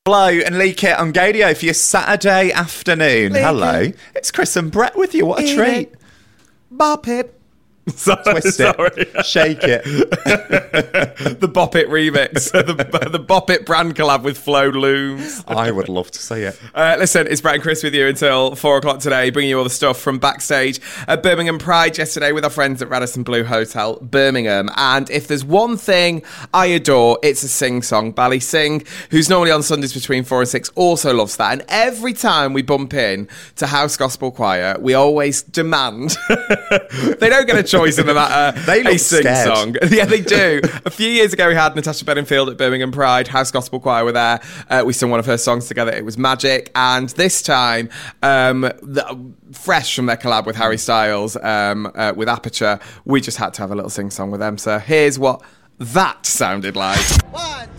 Hello and Lee Kit on Gadio for your Saturday afternoon. Lee Hello. Kit. It's Chris and Brett with you. What a Eat treat. it. Bop it. Twist it. Shake it. The Bop It remix. the Bop It brand collab with Flo Looms. I would love to see it. Listen, it's Brett and Chris with you until 4 o'clock today, bringing you all the stuff from backstage at Birmingham Pride yesterday with our friends at Radisson Blu Hotel, Birmingham. And if there's one thing I adore, it's a sing-song. Bally Singh, who's normally on Sundays between 4 and 6, also loves that. And every time we bump in to House Gospel Choir, we always demand... They don't get a choice in the matter. They look a sing-song. scared. Yeah, they do. A few years ago, we had Natasha Bedingfield at Birmingham Pride. House Gospel Choir were there. We sung one of her songs together. It was magic. And this time, fresh from their collab with Harry Styles, with Aperture, we just had to have a little sing-song with them. So here's what that sounded like.